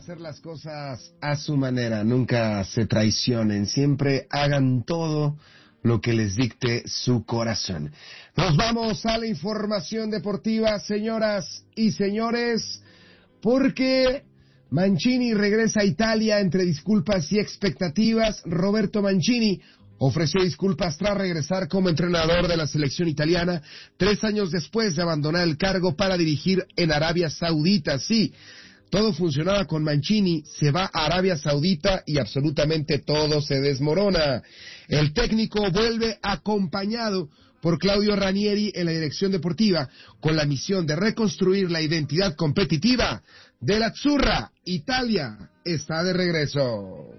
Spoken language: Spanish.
hacer las cosas a su manera, nunca se traicionen, siempre hagan todo lo que les dicte su corazón. Nos vamos a la información deportiva, señoras y señores, porque Mancini regresa a Italia entre disculpas y expectativas. Roberto Mancini ofreció disculpas tras regresar como entrenador de la selección italiana 3 años después de abandonar el cargo para dirigir en Arabia Saudita. Sí, todo funcionaba con Mancini, se va a Arabia Saudita y absolutamente todo se desmorona. El técnico vuelve acompañado por Claudio Ranieri en la dirección deportiva, con la misión de reconstruir la identidad competitiva de la Azzurra. Italia está de regreso.